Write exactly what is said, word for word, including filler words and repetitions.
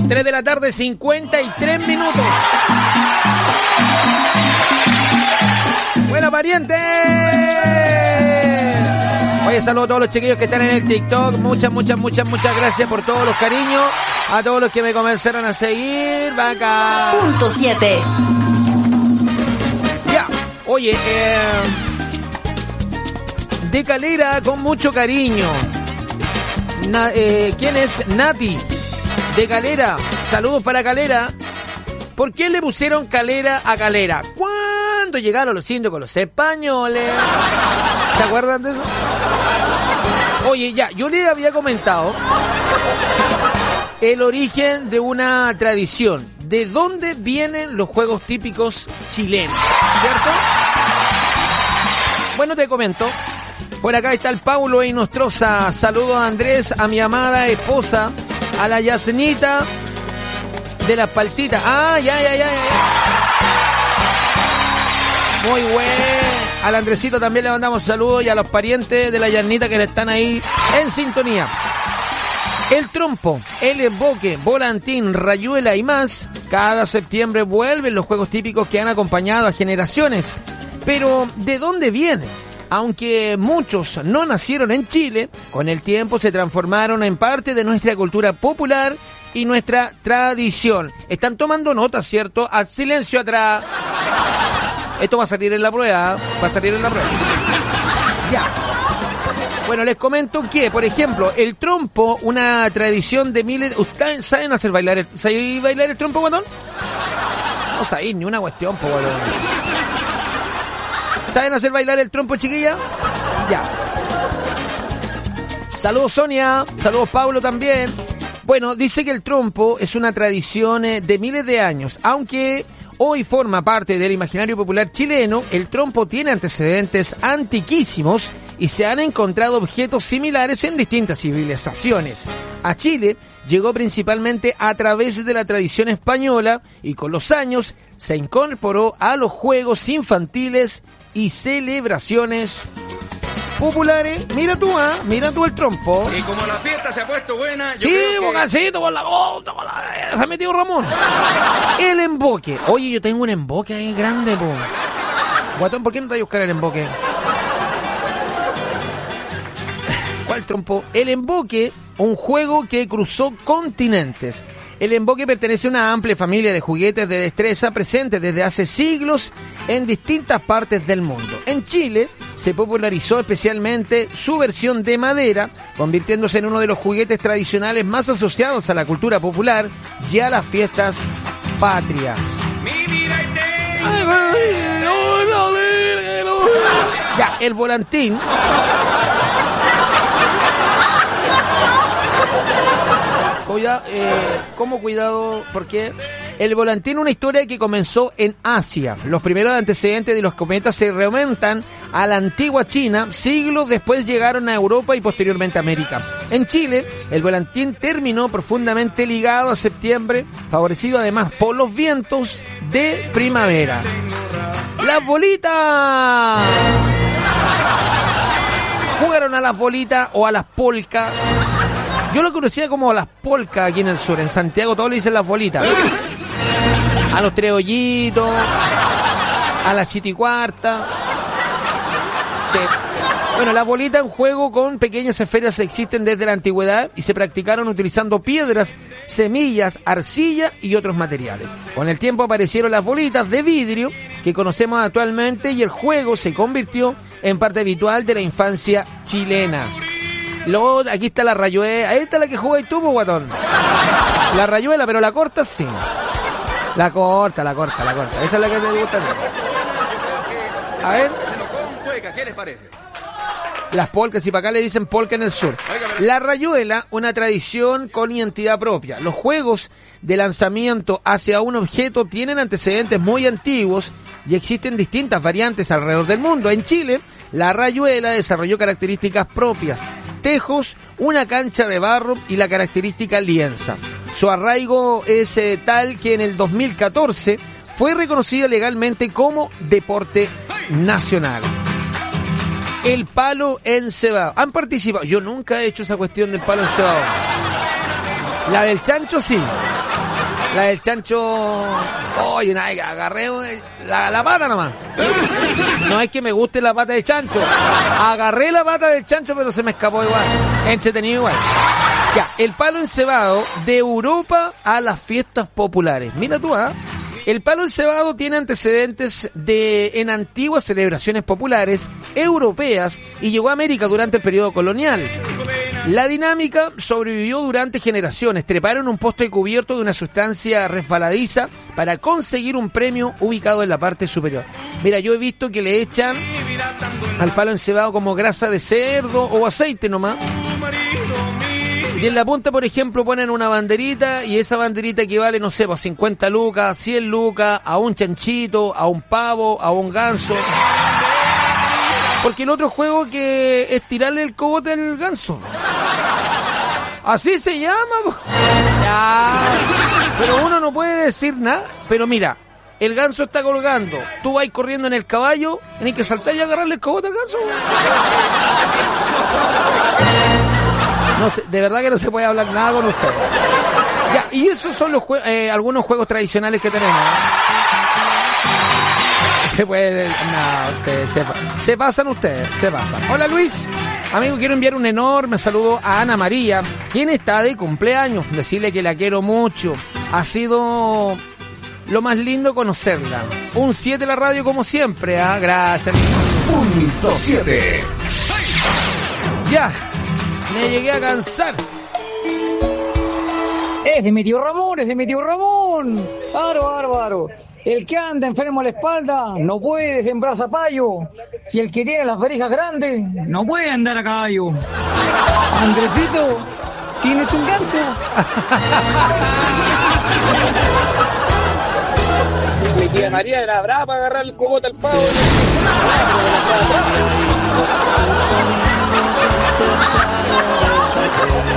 tres de la tarde, cincuenta y tres minutos. ¡Buena, pariente! Oye, saludos a todos los chiquillos que están en el TikTok. Muchas, muchas, muchas, muchas gracias por todos los cariños. A todos los que me comenzaron a seguir. Vaca. Punto siete. Ya. Oye, eh, de Calera con mucho cariño. Na, eh, ¿Quién es? Nati. De Calera. Saludos para Calera. ¿Por qué le pusieron Calera a Calera? ¿Cuándo llegaron los indios con los españoles? ¿Se acuerdan de eso? Oye, ya, yo le había comentado el origen de una tradición. ¿De dónde vienen los juegos típicos chilenos? ¿Cierto? Bueno, te comento. Por acá está el Paulo y Nostroza. Saludos a Andrés, a mi amada esposa, a la Yasnita de las Paltitas. Ah, ya, ya, ya, ya. Muy bueno. Al Andresito también le mandamos saludos y a los parientes de la Yasnita que le están ahí en sintonía. El trompo, el emboque, volantín, rayuela y más. Cada septiembre vuelven los juegos típicos que han acompañado a generaciones. Pero, ¿de dónde vienen? Aunque muchos no nacieron en Chile, con el tiempo se transformaron en parte de nuestra cultura popular y nuestra tradición. Están tomando nota, ¿cierto? A silencio atrás. Esto va a salir en la prueba. Va a salir en la prueba. Ya. Bueno, les comento que, por ejemplo, el trompo, una tradición de miles... ¿Ustedes saben hacer bailar el, ¿saben bailar el trompo, guatón? No sabéis ni una cuestión, po, guatón. ¿Saben hacer bailar el trompo, chiquilla? Ya. Saludos, Sonia. Saludos, Pablo, también. Bueno, dice que el trompo es una tradición de miles de años, aunque hoy forma parte del imaginario popular chileno. El trompo tiene antecedentes antiquísimos y se han encontrado objetos similares en distintas civilizaciones. A Chile llegó principalmente a través de la tradición española y con los años se incorporó a los juegos infantiles y celebraciones populares. Mira tú, ¿ah? ¿eh? Mira tú el trompo. Y como la fiesta se ha puesto buena, yo sí, creo que... bocancito por la bota, por la... se ha metido Ramón. El emboque. Oye, yo tengo un emboque ahí grande, po. Guatón, ¿por qué no te vas a buscar el emboque? ¿Cuál trompo? El emboque, un juego que cruzó continentes. El emboque pertenece a una amplia familia de juguetes de destreza presentes desde hace siglos en distintas partes del mundo. En Chile se popularizó especialmente su versión de madera, convirtiéndose en uno de los juguetes tradicionales más asociados a la cultura popular y a las fiestas patrias. Ya, el volantín. Cuidado, eh, ¿cómo cuidado? ¿Por qué? El volantín, una historia que comenzó en Asia. Los primeros antecedentes de los cometas se remontan a la antigua China. Siglos después llegaron a Europa y posteriormente a América. En Chile, el volantín terminó profundamente ligado a septiembre, favorecido además por los vientos de primavera. ¡Las bolitas! ¿Jugaron a las bolitas o a las polcas? Yo lo conocía como las polcas aquí en el sur. En Santiago todos le dicen las bolitas. A los tres hoyitos, a las chiticuartas. Sí. Bueno, las bolitas es un juego con pequeñas esferas que existen desde la antigüedad y se practicaron utilizando piedras, semillas, arcilla y otros materiales. Con el tiempo aparecieron las bolitas de vidrio que conocemos actualmente y el juego se convirtió en parte habitual de la infancia chilena. Luego, aquí está la rayuela. Ahí está la que jugáis tú, guatón. La rayuela, pero la corta sí. La corta, la corta, la corta. Esa es la que te gusta. A ver. ¿Qué les parece? Las polcas, y para acá le dicen polca en el sur. La rayuela, una tradición con identidad propia. Los juegos de lanzamiento hacia un objeto tienen antecedentes muy antiguos y existen distintas variantes alrededor del mundo. En Chile, la rayuela desarrolló características propias. Tejos, una cancha de barro y la característica lienza. Su arraigo es eh, tal que en el dos mil catorce fue reconocida legalmente como deporte nacional. El palo encebado. ¿Han participado? Yo nunca he hecho esa cuestión del palo encebado. La del chancho sí. La del chancho... Oye, una agarré la, la pata nomás. No es que me guste la pata del chancho. Agarré la pata del chancho, pero se me escapó igual. Entretenido igual. Ya, el palo encebado de Europa a las fiestas populares. Mira tú, ¿ah? ¿eh? El palo encebado tiene antecedentes de en antiguas celebraciones populares europeas y llegó a América durante el periodo colonial. La dinámica sobrevivió durante generaciones. Treparon un poste cubierto de una sustancia resbaladiza para conseguir un premio ubicado en la parte superior. Mira, yo he visto que le echan al palo encebado como grasa de cerdo o aceite nomás. Y en la punta, por ejemplo, ponen una banderita y esa banderita equivale, no sé, pues cincuenta lucas, cien lucas, a un chanchito, a un pavo, a un ganso. Porque el otro juego que es tirarle el cogote al ganso. Así se llama. Po. Ya. Pero uno no puede decir nada. Pero mira, el ganso está colgando. Tú vas corriendo en el caballo, tienes que saltar y agarrarle el cogote al ganso. No sé, de verdad que no se puede hablar nada con usted. Ya, y esos son los jue- eh, algunos juegos tradicionales que tenemos. Se puede... No, ustedes se, se pasan ustedes, se pasan. Hola Luis, amigo, quiero enviar un enorme saludo a Ana María, quien está de cumpleaños. Decirle que la quiero mucho. Ha sido lo más lindo conocerla. Un siete la radio como siempre, ¿ah? ¿eh? Gracias. Punto siete. Ya, me llegué a cansar. Es de mi tío Ramón, es de mi tío Ramón. Aro, aro, aro. El que anda enfermo a la espalda no puede sembrar zapallo. Y el que tiene las verijas grandes no puede andar a caballo. Andresito, ¿tienes un ganso? Mi tía María era brava para agarrar el cogote al pavo.